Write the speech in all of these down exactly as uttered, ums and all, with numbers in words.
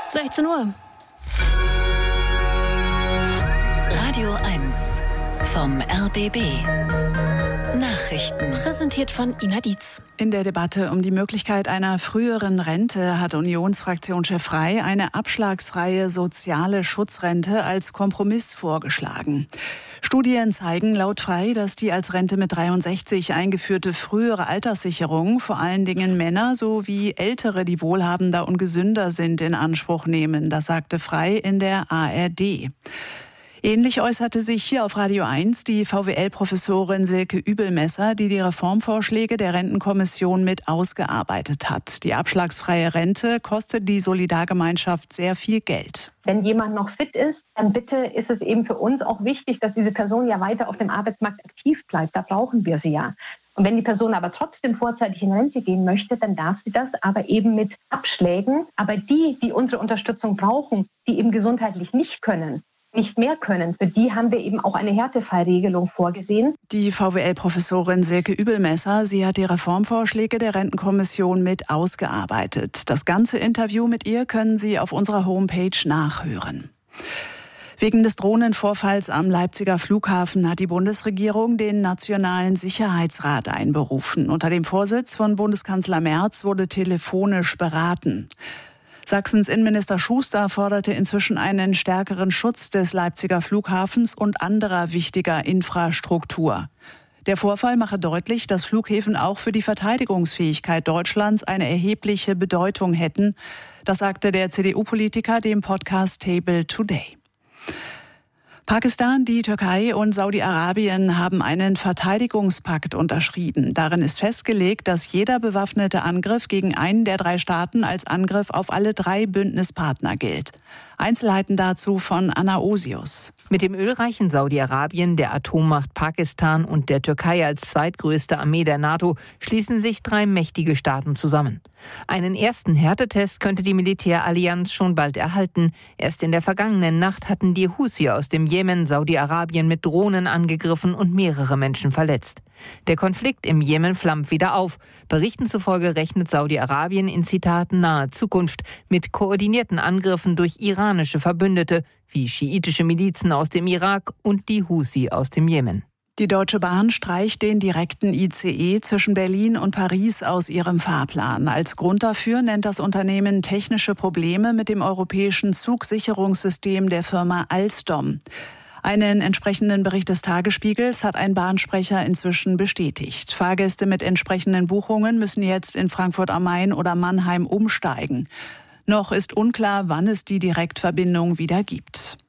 sechzehn Uhr. Radio eins vom R B B. Nachrichten. Präsentiert von Ina Dietz. In der Debatte um die Möglichkeit einer früheren Rente hat Unionsfraktionschef Frey eine abschlagsfreie soziale Schutzrente als Kompromiss vorgeschlagen. Studien zeigen laut Frey, dass die als Rente mit dreiundsechzig eingeführte frühere Alterssicherung vor allen Dingen Männer sowie Ältere, die wohlhabender und gesünder sind, in Anspruch nehmen. Das sagte Frey in der A R D. Ähnlich äußerte sich hier auf Radio eins die V W L-Professorin Silke Übelmesser, die die Reformvorschläge der Rentenkommission mit ausgearbeitet hat. Die abschlagsfreie Rente kostet die Solidargemeinschaft sehr viel Geld. Wenn jemand noch fit ist, dann bitte ist es eben für uns auch wichtig, dass diese Person ja weiter auf dem Arbeitsmarkt aktiv bleibt. Da brauchen wir sie ja. Und wenn die Person aber trotzdem vorzeitig in Rente gehen möchte, dann darf sie das, aber eben mit Abschlägen. Aber die, die unsere Unterstützung brauchen, die eben gesundheitlich nicht können, nicht mehr können. Für die haben wir eben auch eine Härtefallregelung vorgesehen. Die V W L-Professorin Silke Übelmesser, sie hat die Reformvorschläge der Rentenkommission mit ausgearbeitet. Das ganze Interview mit ihr können Sie auf unserer Homepage nachhören. Wegen des Drohnenvorfalls am Leipziger Flughafen hat die Bundesregierung den Nationalen Sicherheitsrat einberufen. Unter dem Vorsitz von Bundeskanzler Merz wurde telefonisch beraten. Sachsens Innenminister Schuster forderte inzwischen einen stärkeren Schutz des Leipziger Flughafens und anderer wichtiger Infrastruktur. Der Vorfall mache deutlich, dass Flughäfen auch für die Verteidigungsfähigkeit Deutschlands eine erhebliche Bedeutung hätten. Das sagte der C D U-Politiker dem Podcast Table Today. Pakistan, die Türkei und Saudi-Arabien haben einen Verteidigungspakt unterschrieben. Darin ist festgelegt, dass jeder bewaffnete Angriff gegen einen der drei Staaten als Angriff auf alle drei Bündnispartner gilt. Einzelheiten dazu von Anna Osius. Mit dem ölreichen Saudi-Arabien, der Atommacht Pakistan und der Türkei als zweitgrößte Armee der NATO schließen sich drei mächtige Staaten zusammen. Einen ersten Härtetest könnte die Militärallianz schon bald erhalten. Erst in der vergangenen Nacht hatten die Husi aus dem Jemen Saudi-Arabien mit Drohnen angegriffen und mehrere Menschen verletzt. Der Konflikt im Jemen flammt wieder auf. Berichten zufolge rechnet Saudi-Arabien in Zitat naher Zukunft mit koordinierten Angriffen durch iranische Verbündete wie schiitische Milizen aus dem Irak und die Husi aus dem Jemen. Die Deutsche Bahn streicht den direkten I C E zwischen Berlin und Paris aus ihrem Fahrplan. Als Grund dafür nennt das Unternehmen technische Probleme mit dem europäischen Zugsicherungssystem der Firma Alstom. Einen entsprechenden Bericht des Tagesspiegels hat ein Bahnsprecher inzwischen bestätigt. Fahrgäste mit entsprechenden Buchungen müssen jetzt in Frankfurt am Main oder Mannheim umsteigen. Noch ist unklar, wann es die Direktverbindung wieder gibt.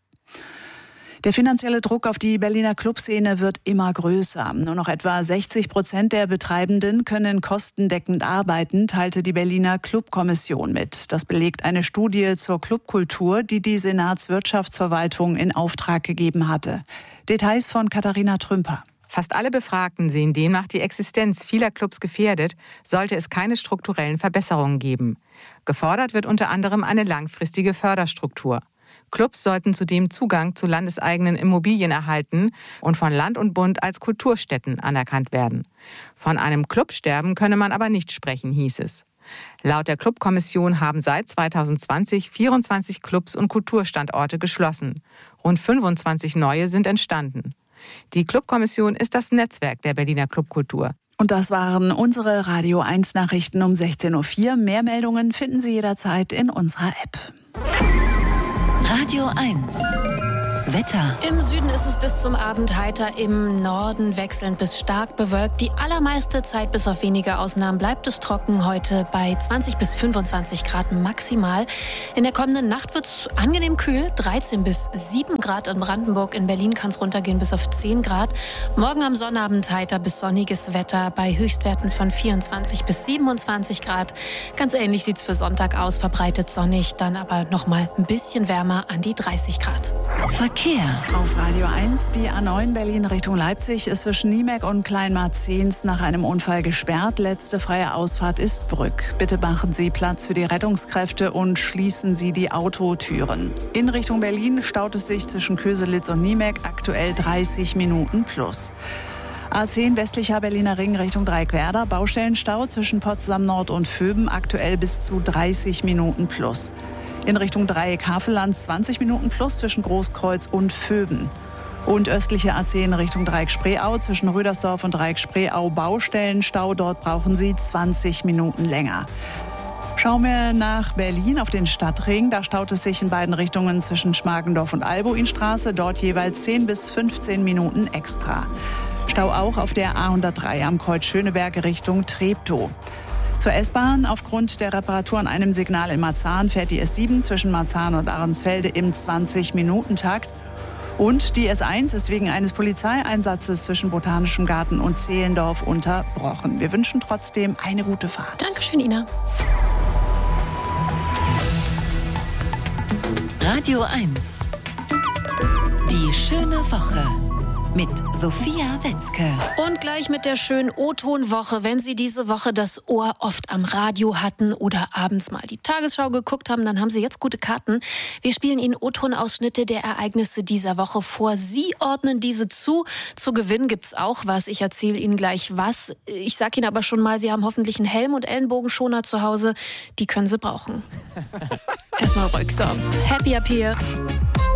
Der finanzielle Druck auf die Berliner Clubszene wird immer größer. Nur noch etwa sechzig Prozent der Betreibenden können kostendeckend arbeiten, teilte die Berliner Clubkommission mit. Das belegt eine Studie zur Clubkultur, die die Senatswirtschaftsverwaltung in Auftrag gegeben hatte. Details von Katharina Trümper. Fast alle Befragten sehen demnach die Existenz vieler Clubs gefährdet, sollte es keine strukturellen Verbesserungen geben. Gefordert wird unter anderem eine langfristige Förderstruktur. Clubs sollten zudem Zugang zu landeseigenen Immobilien erhalten und von Land und Bund als Kulturstätten anerkannt werden. Von einem Clubsterben könne man aber nicht sprechen, hieß es. Laut der Clubkommission haben seit zweitausendzwanzig vierundzwanzig Clubs und Kulturstandorte geschlossen. Rund fünfundzwanzig neue sind entstanden. Die Clubkommission ist das Netzwerk der Berliner Clubkultur. Und das waren unsere Radio eins Nachrichten um sechzehn Uhr vier. Mehr Meldungen finden Sie jederzeit in unserer App. Radio eins. Wetter. Im Süden ist es bis zum Abend heiter, im Norden wechselnd bis stark bewölkt. Die allermeiste Zeit, bis auf wenige Ausnahmen, bleibt es trocken. Heute bei zwanzig bis fünfundzwanzig Grad maximal. In der kommenden Nacht wird es angenehm kühl, dreizehn bis sieben Grad in Brandenburg. In Berlin kann es runtergehen bis auf zehn Grad. Morgen am Sonnabend heiter bis sonniges Wetter bei Höchstwerten von vierundzwanzig bis siebenundzwanzig Grad. Ganz ähnlich sieht es für Sonntag aus, verbreitet sonnig, dann aber noch mal ein bisschen wärmer an die dreißig Grad. Verkehr. Auf Radio eins, die A neun Berlin Richtung Leipzig ist zwischen Niemek und Kleinmarzens nach einem Unfall gesperrt. Letzte freie Ausfahrt ist Brück. Bitte machen Sie Platz für die Rettungskräfte und schließen Sie die Autotüren. In Richtung Berlin staut es sich zwischen Köselitz und Niemek, aktuell dreißig Minuten plus. A zehn westlicher Berliner Ring Richtung Dreieckwerder, Baustellenstau zwischen Potsdam Nord und Vöben, aktuell bis zu dreißig Minuten plus. In Richtung Dreieck Havelland zwanzig Minuten plus zwischen Großkreuz und Vöben. Und östliche A zehn Richtung Dreieck Spreeau zwischen Rüdersdorf und Dreieck Spreeau Baustellenstau. Dort brauchen Sie zwanzig Minuten länger. Schauen wir nach Berlin auf den Stadtring. Da staut es sich in beiden Richtungen zwischen Schmargendorf und Albuinstraße. Dort jeweils zehn bis fünfzehn Minuten extra. Stau auch auf der A hundertdrei am Kreuz Schöneberg Richtung Treptow. Zur S-Bahn. Aufgrund der Reparatur an einem Signal in Marzahn fährt die S sieben zwischen Marzahn und Ahrensfelde im zwanzig-Minuten-Takt. Und die S eins ist wegen eines Polizeieinsatzes zwischen Botanischem Garten und Zehlendorf unterbrochen. Wir wünschen trotzdem eine gute Fahrt. Dankeschön, Ina. Radio eins. Die schöne Woche. Mit Sophia Wetzke. Und gleich mit der schönen O-Ton-Woche. Wenn Sie diese Woche das Ohr oft am Radio hatten oder abends mal die Tagesschau geguckt haben, dann haben Sie jetzt gute Karten. Wir spielen Ihnen O-Ton-Ausschnitte der Ereignisse dieser Woche vor. Sie ordnen diese zu. Zu gewinnen gibt's auch was. Ich erzähle Ihnen gleich was. Ich sage Ihnen aber schon mal, Sie haben hoffentlich einen Helm und Ellenbogenschoner zu Hause. Die können Sie brauchen. Erstmal ruhig. So, happy up here.